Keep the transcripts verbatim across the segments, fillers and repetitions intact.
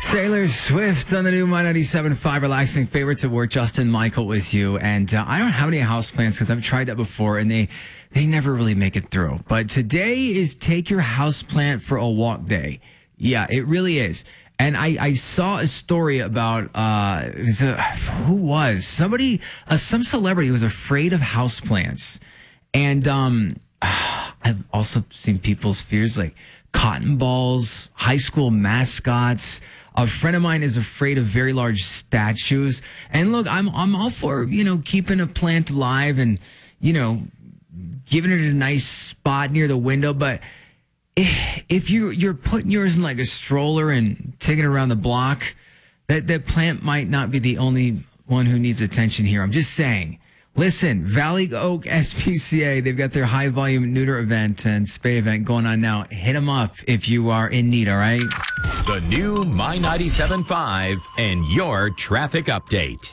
Taylor Swift on the new My ninety-seven point five relaxing favorites at work. Justin Michael with you. And uh, I don't have any houseplants because I've tried that before and they, they never really make it through. But today is Take Your Houseplant for a Walk Day. Yeah, it really is. And I, I saw a story about, uh, it was a, who was? Somebody, uh, some celebrity was afraid of houseplants. And um, I've also seen people's fears like cotton balls, high school mascots. A friend of mine is afraid of very large statues. And look, I'm I'm all for, you know, keeping a plant alive and, you know, giving it a nice spot near the window. But if, if you, you're putting yours in like a stroller and taking it around the block, that, that plant might not be the only one who needs attention here. I'm just saying. Listen, Valley Oak S P C A, they've got their high volume neuter event and spay event going on now. Hit them up if you are in need, all right? The new My ninety-seven point five and your traffic update.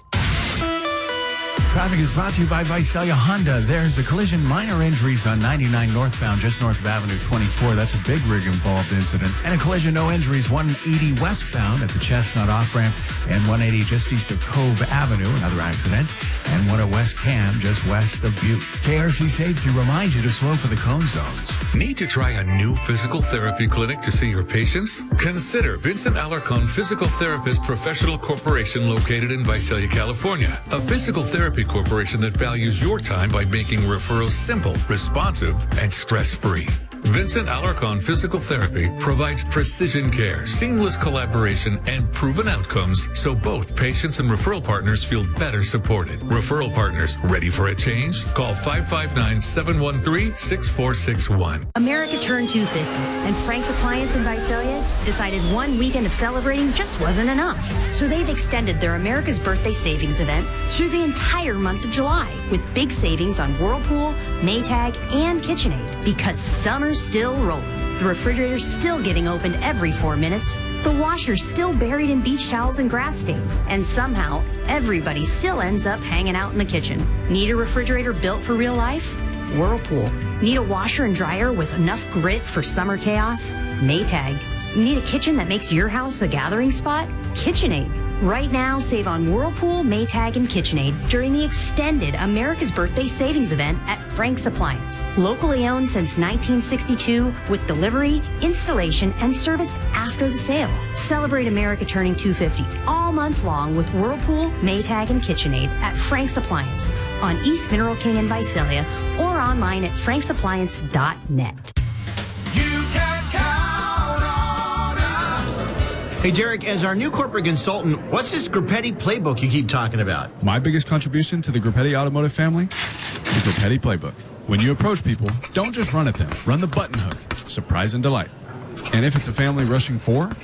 Traffic is brought to you by Visalia Honda. There's a collision, minor injuries on ninety-nine northbound, just north of Avenue twenty-four. That's a big rig involved incident. And a collision, no injuries, one eighty westbound at the Chestnut off-ramp and one eighty just east of Cove Avenue, another accident. And one at West Cam, just west of Butte. K R C Safety reminds you to slow for the cone zones. Need to try a new physical therapy clinic to see your patients? Consider Vincent Alarcon Physical Therapist Professional Corporation located in Visalia, California. A physical therapy corporation that values your time by making referrals simple, responsive, and stress-free. Vincent Alarcon Physical Therapy provides precision care, seamless collaboration, and proven outcomes so both patients and referral partners feel better supported. Referral partners ready for a change? Call five five nine, seven one three, six four six one. America turned two fifty, and Frank's Appliance in Visalia decided one weekend of celebrating just wasn't enough. So they've extended their America's Birthday Savings event through the entire month of July with big savings on Whirlpool, Maytag, and KitchenAid because summer's still rolling. The refrigerator's still getting opened every four minutes. The washer's still buried in beach towels and grass stains. And somehow, everybody still ends up hanging out in the kitchen. Need a refrigerator built for real life? Whirlpool. Need a washer and dryer with enough grit for summer chaos? Maytag. Need a kitchen that makes your house a gathering spot? KitchenAid. Right now, save on Whirlpool, Maytag, and KitchenAid during the extended America's Birthday Savings event at Frank's Appliance. Locally owned since nineteen sixty-two with delivery, installation, and service after the sale. Celebrate America turning two fifty all month long with Whirlpool, Maytag, and KitchenAid at Frank's Appliance on East Mineral King in Visalia or online at franks appliance dot net. Hey, Derek, as our new corporate consultant, what's this Grupetti playbook you keep talking about? My biggest contribution to the Grupetti Automotive family? The Grupetti playbook. When you approach people, don't just run at them. Run the button hook. Surprise and delight. And if it's a family rushing for